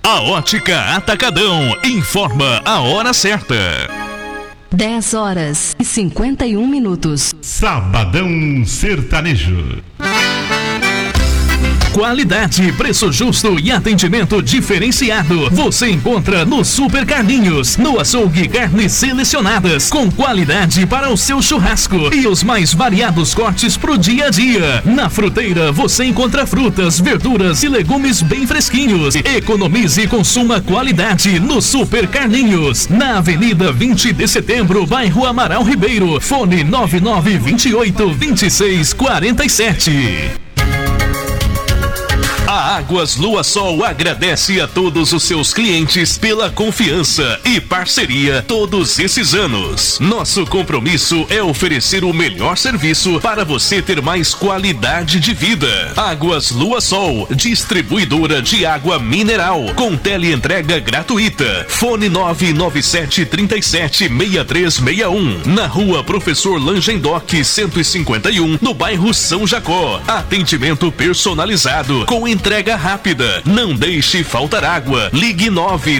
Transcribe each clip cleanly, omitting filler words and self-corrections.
A Ótica Atacadão informa a hora certa. 10h51. Sabadão Sertanejo. Qualidade, preço justo e atendimento diferenciado. Você encontra no Super Carlinhos, no açougue carnes selecionadas, com qualidade para o seu churrasco e os mais variados cortes pro dia a dia. Na Fruteira você encontra frutas, verduras e legumes bem fresquinhos. Economize e consuma qualidade no Super Carlinhos, na Avenida 20 de Setembro, bairro Amaral Ribeiro. Fone 9928-2647. A Águas Lua Sol agradece a todos os seus clientes pela confiança e parceria todos esses anos. Nosso compromisso é oferecer o melhor serviço para você ter mais qualidade de vida. Águas Lua Sol, distribuidora de água mineral, com teleentrega gratuita. Fone 997376361, na Rua Professor Langendoc 151, no bairro São Jacó. Atendimento personalizado com entrega rápida. Não deixe faltar água. Ligue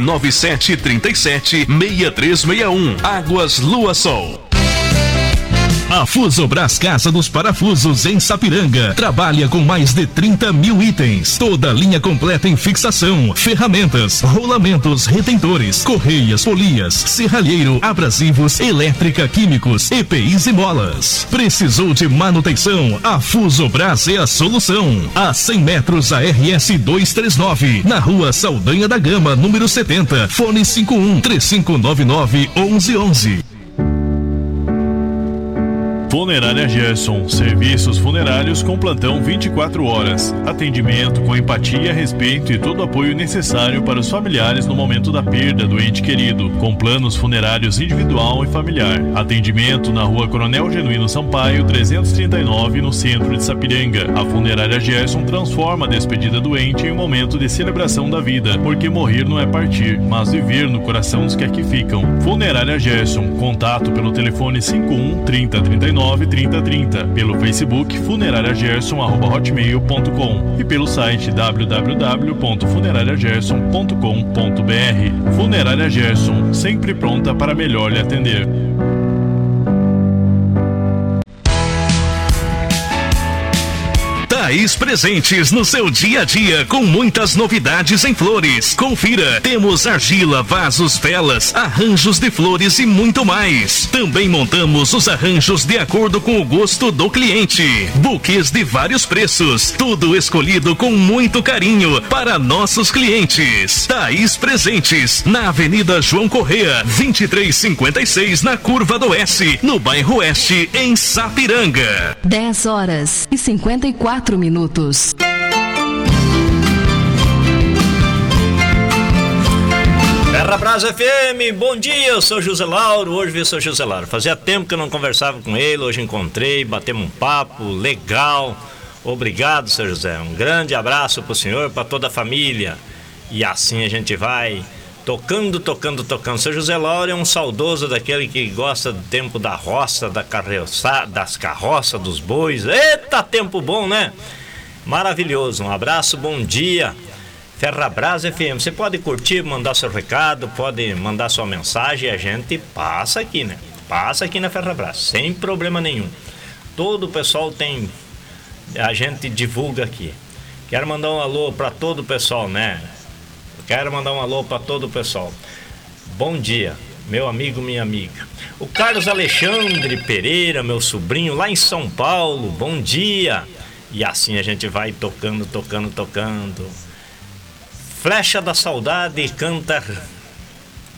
997376361. Águas Lua Sol. A Fusobras Casa dos Parafusos em Sapiranga trabalha com mais de 30 mil itens. Toda linha completa em fixação, ferramentas, rolamentos, retentores, correias, polias, serralheiro, abrasivos, elétrica, químicos, EPIs e molas. Precisou de manutenção? A Fusobras é a solução. A 100 metros a RS 239, na Rua Saldanha da Gama, número 70. Fone 51-3599-1111. Funerária Gerson, serviços funerários com plantão 24 horas, atendimento com empatia, respeito e todo o apoio necessário para os familiares no momento da perda do ente querido, com planos funerários individual e familiar. Atendimento na Rua Coronel Genuíno Sampaio, 339, no centro de Sapiranga. A Funerária Gerson transforma a despedida do ente em um momento de celebração da vida, porque morrer não é partir, mas viver no coração dos que aqui ficam. Funerária Gerson, contato pelo telefone 51 30 39 3030, pelo Facebook funerariagerson@hotmail.com e pelo site www.funerariagerson.com.br. Funerária Gerson, sempre pronta para melhor lhe atender. Thaís Presentes no seu dia a dia, com muitas novidades em flores. Confira, temos argila, vasos, velas, arranjos de flores e muito mais. Também montamos os arranjos de acordo com o gosto do cliente. Buquês de vários preços, tudo escolhido com muito carinho para nossos clientes. Thaís Presentes, na Avenida João Correa, 2356, na Curva do Oeste, no bairro Oeste, em Sapiranga. 10h54. Ferrabras FM, bom dia, eu sou José Lauro, hoje vi o seu José Lauro. Fazia tempo que eu não conversava com ele, hoje encontrei, batemos um papo legal. Obrigado, seu José, um grande abraço pro senhor, para toda a família. E assim a gente vai tocando. Seu José Lauro é um saudoso daquele que gosta do tempo da roça, das carroças, dos bois. Eita, tempo bom, né? Maravilhoso, um abraço, bom dia. Ferrabras FM, você pode curtir, mandar seu recado, pode mandar sua mensagem e a gente passa aqui, né? Passa aqui na Ferrabras, sem problema nenhum. Todo o pessoal tem, a gente divulga aqui. Quero mandar um alô para todo o pessoal, né? Quero mandar um alô para todo o pessoal. Bom dia, meu amigo, minha amiga. O Carlos Alexandre Pereira, meu sobrinho, lá em São Paulo, bom dia. E assim a gente vai tocando. Flecha da Saudade canta